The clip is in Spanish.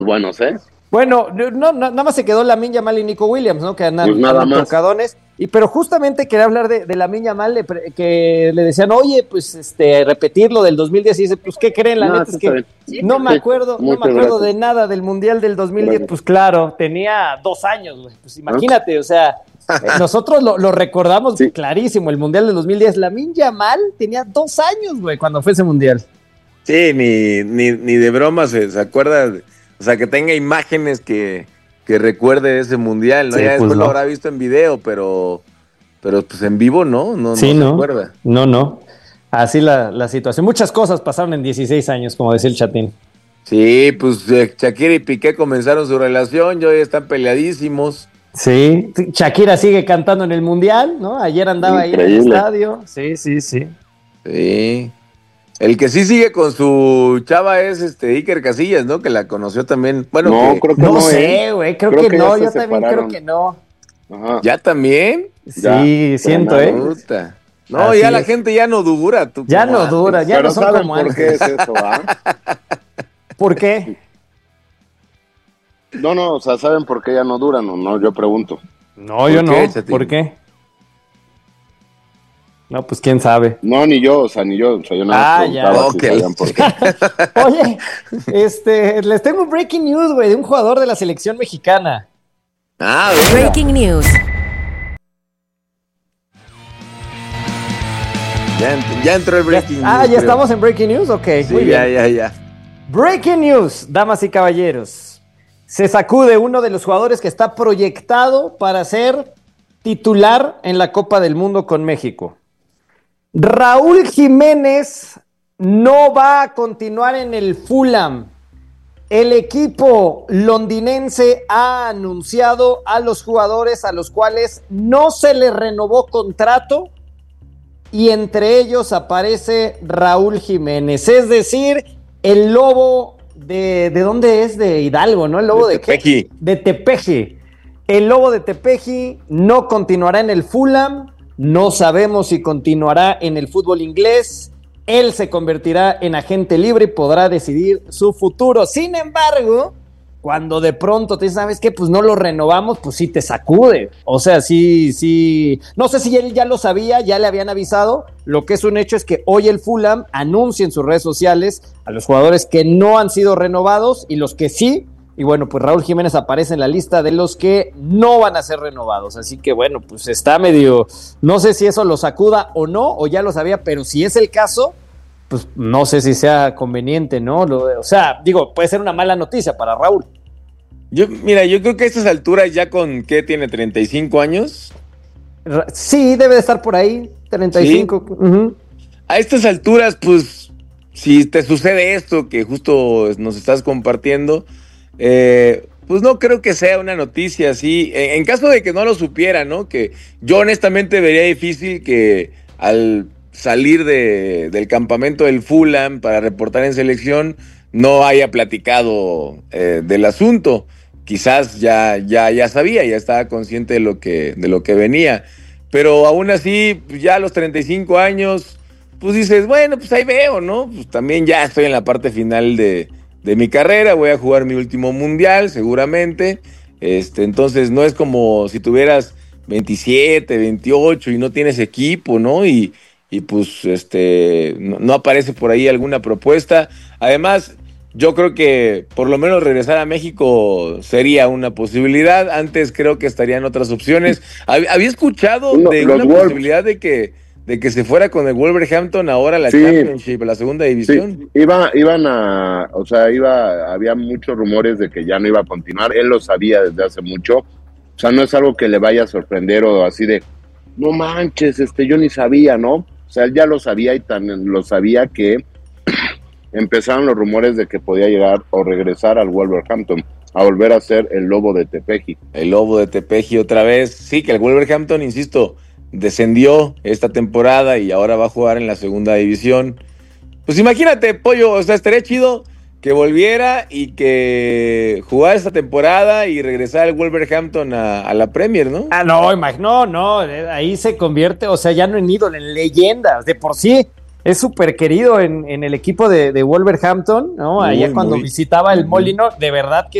buenos, ¿eh? Bueno, nada más se quedó Lamine Yamal y Nico Williams, ¿no? Que Pues nada más. tocadones. Pero justamente quería hablar de Lamine Yamal, que le decían, oye, pues repetir lo del 2010, y dice, pues, ¿qué creen? La neta es que no me acuerdo de nada del Mundial del 2010. Claro. Pues claro, tenía 2 años, güey. Pues imagínate, o sea, nosotros lo recordamos clarísimo, el Mundial del 2010. Lamine Yamal tenía 2 años, güey, cuando fue ese Mundial. Sí, ni de broma se acuerda, o sea, que tenga imágenes que recuerde ese Mundial, ¿no? Sí, Ya pues después no. lo habrá visto en video, pero pues en vivo no se acuerda. No. Así la situación. Muchas cosas pasaron en 16 años, como decía el Chatín. Sí, pues Shakira y Piqué comenzaron su relación, ya están peleadísimos. Sí, Shakira sigue cantando en el Mundial, ¿no? Ayer andaba ahí en el estadio. Sí. Sí. El que sí sigue con su chava es Iker Casillas, ¿no? Que la conoció también. Bueno, creo que no sé, güey, creo que no, yo también creo que no. Ajá. ¿Ya también? Sí, siento, Puta. No, Así ya la es. gente ya no dura. Ya no dura, ya Pero no son ¿saben como por antes. qué es eso, ah? ¿Por qué? No, o sea, ¿saben por qué ya no duran o no? Yo pregunto. No, yo no. Chatín? ¿Por qué? No, pues quién sabe. No, ni yo, o sea, yo no ya. si sabían por qué. Oye, les tengo un breaking news, güey, de un jugador de la selección mexicana. Ah, Breaking news. Ya entró el breaking news. Ya creo. estamos en breaking news, ok. Sí, muy bien. ya. Breaking news, damas y caballeros. Se sacude uno de los jugadores que está proyectado para ser titular en la Copa del Mundo con México. Raúl Jiménez no va a continuar en el Fulham. El equipo londinense ha anunciado a los jugadores a los cuales no se les renovó contrato, y entre ellos aparece Raúl Jiménez. Es decir, el Lobo ¿de dónde es? De Hidalgo, ¿no? El Lobo de Tepeji. De Tepeji. El Lobo de Tepeji no continuará en el Fulham. No sabemos si continuará en el fútbol inglés. Él se convertirá en agente libre y podrá decidir su futuro. Sin embargo, cuando de pronto te dicen, ¿sabes qué? Pues no lo renovamos, pues sí te sacude. O sea, sí. No sé si él ya lo sabía, ya le habían avisado. Lo que es un hecho es que hoy el Fulham anuncia en sus redes sociales a los jugadores que no han sido renovados y los que sí. Y bueno, pues Raúl Jiménez aparece en la lista de los que no van a ser renovados. Así que bueno, pues está medio... No sé si eso lo sacuda o no, o ya lo sabía, pero si es el caso, pues no sé si sea conveniente, ¿no? O sea, digo, puede ser una mala noticia para Raúl. Yo creo que a estas alturas ya con, ¿qué tiene? ¿35 años? Sí, debe de estar por ahí, 35. ¿Sí? Uh-huh. A estas alturas, pues, si te sucede esto que justo nos estás compartiendo, pues no creo que sea una noticia así. En caso de que no lo supiera, ¿no? Que yo honestamente vería difícil que al salir del campamento del Fulham para reportar en selección no haya platicado del asunto. Quizás ya sabía, ya estaba consciente de lo que venía. Pero aún así, pues ya a los 35 años, pues dices, bueno, pues ahí veo, ¿no? Pues también ya estoy en la parte final de mi carrera, voy a jugar mi último mundial, seguramente. Entonces no es como si tuvieras 27, 28 y no tienes equipo, ¿no? Y pues no aparece por ahí alguna propuesta. Además, yo creo que por lo menos regresar a México sería una posibilidad. Antes creo que estarían otras opciones. Había escuchado de una posibilidad de que se fuera con el Wolverhampton ahora a la Championship, a la segunda división. Sí, había muchos rumores de que ya no iba a continuar. Él lo sabía desde hace mucho. O sea, no es algo que le vaya a sorprender o así de, no manches, yo ni sabía, ¿no? O sea, él ya lo sabía y tan lo sabía que empezaron los rumores de que podía llegar o regresar al Wolverhampton, a volver a ser el Lobo de Tepeji. El Lobo de Tepeji otra vez. Sí, que el Wolverhampton, insisto, descendió esta temporada y ahora va a jugar en la segunda división. Pues imagínate, Pollo, o sea, estaría chido que volviera y que jugara esta temporada y regresara el Wolverhampton a la Premier, ¿no? No, ahí se convierte, o sea, ya no en ídolo, en leyenda. De por sí, Es súper querido en el equipo de Wolverhampton, ¿no? Allá cuando visitaba el Molino, de verdad que